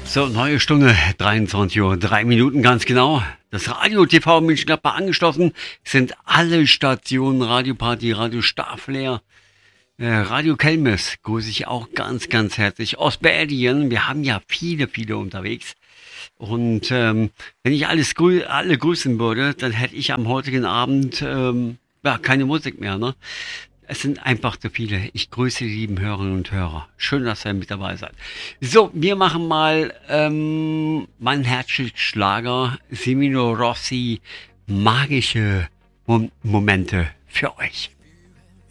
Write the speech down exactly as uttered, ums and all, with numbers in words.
So, neue Stunde, dreiundzwanzig Uhr, drei Minuten ganz genau. Das Radio T V München-Gladbach angeschlossen sind alle Stationen, Radio Party, Radio Starflair, äh, Radio Kelmes, grüße ich auch ganz, ganz herzlich. Ostbelgien, wir haben ja viele, viele unterwegs. Und ähm, wenn ich alles grü- alle grüßen würde, dann hätte ich am heutigen Abend ähm, ja, keine Musik mehr, ne? Es sind einfach zu viele. Ich grüße die lieben Hörerinnen und Hörer. Schön, dass ihr mit dabei seid. So, wir machen mal ähm, meinen Herzschlager Semino Rossi, magische Mom- Momente für euch.